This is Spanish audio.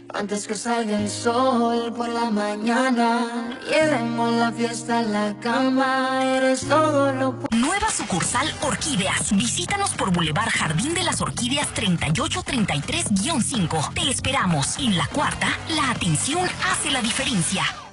Antes que salga el sol por la mañana, llevemos la fiesta a la cama, eres todo lo... Nueva sucursal Orquídeas. Visítanos por Boulevard Jardín de las Orquídeas 3833-5. Te esperamos. En la cuarta, la atención hace la diferencia.